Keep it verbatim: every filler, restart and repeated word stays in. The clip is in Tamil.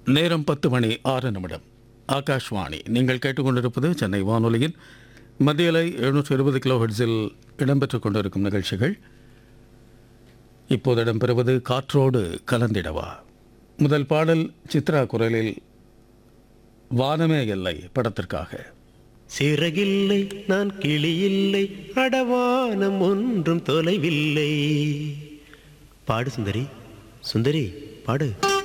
நேரம் பத்து மணி ஆறு நிமிடம். ஆகாஷ்வாணி. நீங்கள் கேட்டுக்கொண்டிருப்பது சென்னை வானொலியின் மத்தியலை எழுநூற்றி இருபது கிலோ ஹெர்ட்ஸில் இடம்பெற்றுக் கொண்டிருக்கும் நிகழ்ச்சிகள். இப்போது இடம்பெறுவது காற்றோடு கலந்திடவா. முதல் பாடல் சித்ரா குரலில் வானமே எல்லை படத்திற்காக. சிறகில்லை நான் கிளியில்லை அடவானம் ஒன்றும் தொலைவில்லை. பாடு சுந்தரி, சுந்தரி பாடு.